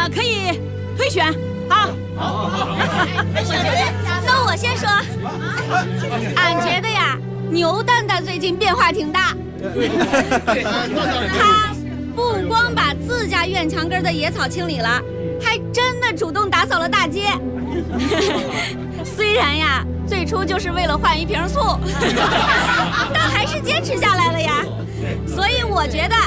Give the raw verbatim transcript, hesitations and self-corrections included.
呢可以推选啊。 那我先说，俺觉得呀，牛蛋蛋最近变化挺大。他不光把自家院墙根的野草清理了，还真的主动打扫了大街。虽然呀，最初就是为了换一瓶醋，但还是坚持下来了呀。所以我觉得